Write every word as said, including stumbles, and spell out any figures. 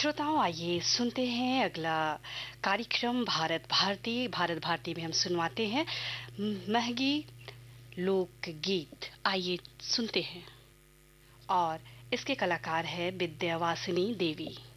श्रोताओं, आइए सुनते हैं अगला कार्यक्रम भारत भारती। भारत भारती में हम सुनवाते हैं महंगी लोकगीत। आइए सुनते हैं, और इसके कलाकार है विद्यावासिनी देवी।